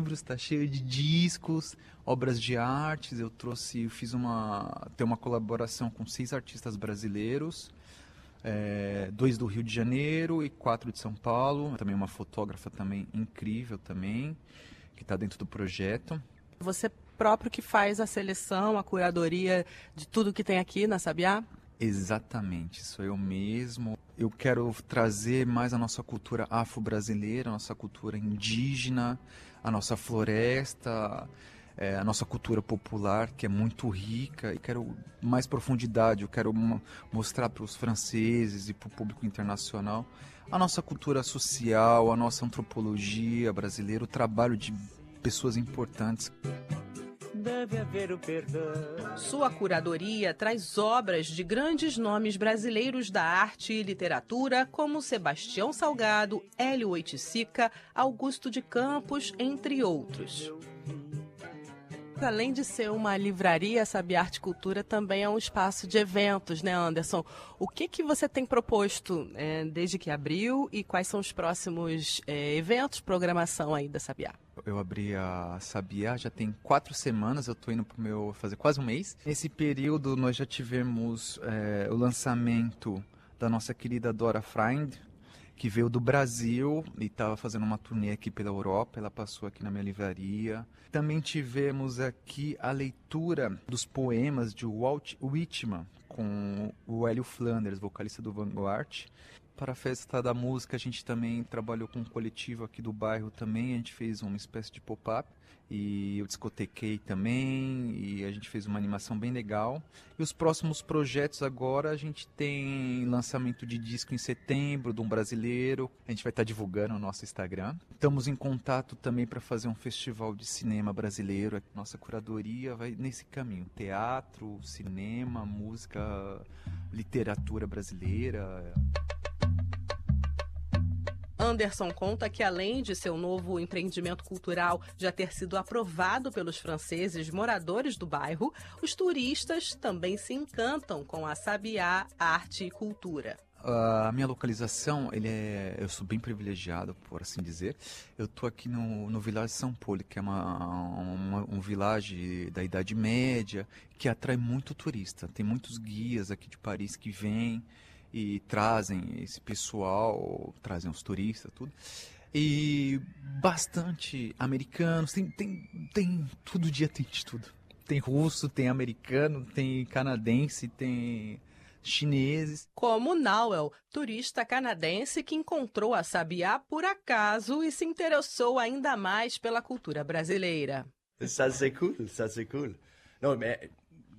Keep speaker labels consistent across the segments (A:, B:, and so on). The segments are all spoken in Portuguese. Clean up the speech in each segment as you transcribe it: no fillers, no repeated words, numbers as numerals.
A: livros, está cheio de discos, obras de artes. Tem uma colaboração com 6 artistas brasileiros, 2 do Rio de Janeiro e 4 de São Paulo. Também uma fotógrafa também incrível também, que está dentro do projeto.
B: Você próprio que faz a seleção, a curadoria de tudo que tem aqui na Sabiá?
A: Exatamente, sou eu mesmo. Eu quero trazer mais a nossa cultura afro-brasileira, a nossa cultura indígena, a nossa floresta, a nossa cultura popular, que é muito rica. E quero mais profundidade, eu quero mostrar para os franceses e para o público internacional a nossa cultura social, a nossa antropologia brasileira, o trabalho de pessoas importantes.
C: Deve haver o perdão.
B: Sua curadoria traz obras de grandes nomes brasileiros da arte e literatura, como Sebastião Salgado, Hélio Oiticica, Augusto de Campos, entre outros. Além de ser uma livraria, a Sabiá Arte e Cultura também é um espaço de eventos, né, Anderson? O que você tem proposto desde que abriu e quais são os próximos eventos, programação aí da Sabiá?
A: Eu abri a Sabiá já tem 4 semanas, eu estou indo para fazer quase um mês. Nesse período nós já tivemos o lançamento da nossa querida Dora Freund, que veio do Brasil e estava fazendo uma turnê aqui pela Europa. Ela passou aqui na minha livraria. Também tivemos aqui a leitura dos poemas de Walt Whitman com o Hélio Flanders, vocalista do Vanguard. Para a Festa da Música a gente também trabalhou com um coletivo aqui do bairro também. A gente fez uma espécie de pop-up e eu discotequei também e a gente fez uma animação bem legal. E os próximos projetos agora, a gente tem lançamento de disco em setembro de um brasileiro. A gente vai estar divulgando no nosso Instagram. Estamos em contato também para fazer um festival de cinema brasileiro. Nossa curadoria vai nesse caminho: teatro, cinema, música, literatura brasileira.
B: Anderson conta que, além de seu novo empreendimento cultural já ter sido aprovado pelos franceses moradores do bairro, os turistas também se encantam com a Sabiá Arte e Cultura.
A: A minha localização, eu sou bem privilegiado, por assim dizer. Eu estou aqui no Village São Paulo, que é um village da Idade Média, que atrai muito turista. Tem muitos guias aqui de Paris que vêm e trazem esse pessoal, trazem os turistas, tudo. E bastante americanos, tem todo dia tem de tudo. Tem russo, tem americano, tem canadense, tem chineses.
B: Como Nawel, turista canadense que encontrou a Sabiá por acaso e se interessou ainda mais pela cultura brasileira.
D: Ça c'est cool. Não, mais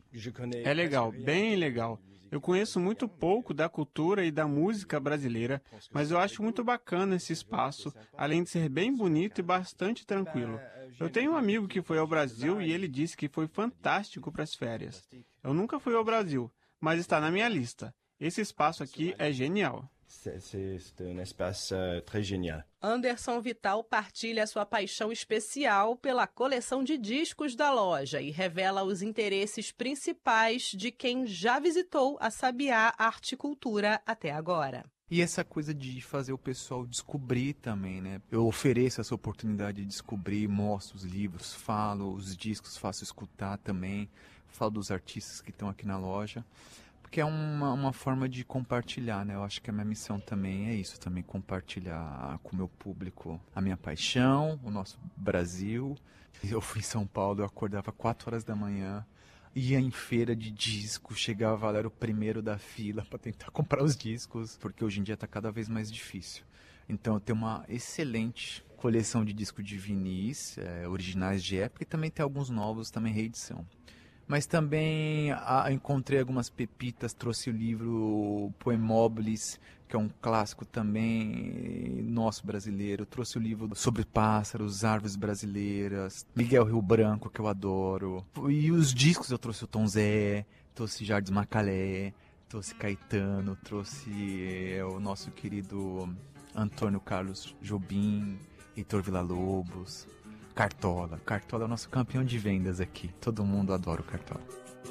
E: é legal, bem legal. Eu conheço muito pouco da cultura e da música brasileira, mas eu acho muito bacana esse espaço, além de ser bem bonito e bastante tranquilo. Eu tenho um amigo que foi ao Brasil e ele disse que foi fantástico para as férias. Eu nunca fui ao Brasil, mas está na minha lista. Esse espaço aqui é genial.
D: C'est un espace très génial.
B: Anderson Vital partilha sua paixão especial pela coleção de discos da loja e revela os interesses principais de quem já visitou a Sabiá Arte e Cultura até agora.
A: E essa coisa de fazer o pessoal descobrir também, né? Eu ofereço essa oportunidade de descobrir, mostro os livros, falo os discos, faço escutar também, falo dos artistas que estão aqui na loja. Porque é uma forma de compartilhar, né? Eu acho que a minha missão também é isso, também compartilhar com o meu público a minha paixão, o nosso Brasil. Eu fui em São Paulo, eu acordava 4 horas da manhã, ia em feira de disco, chegava lá, era o primeiro da fila para tentar comprar os discos, porque hoje em dia está cada vez mais difícil. Então eu tenho uma excelente coleção de discos de vinis, originais de época, e também tem alguns novos, também reedição. Mas também encontrei algumas pepitas, trouxe o livro Poemóbilis, que é um clássico também nosso brasileiro. Trouxe o livro sobre pássaros, árvores brasileiras, Miguel Rio Branco, que eu adoro. E os discos eu trouxe o Tom Zé, trouxe Jardim Macalé, trouxe Caetano, trouxe o nosso querido Antônio Carlos Jobim, Heitor Villa-Lobos. Cartola é o nosso campeão de vendas aqui. Todo mundo adora o Cartola.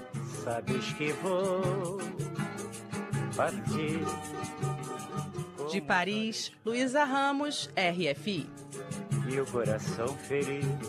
C: Sabes que vou partir.
B: De Paris, Luísa Ramos, RFI.
C: E o coração ferido.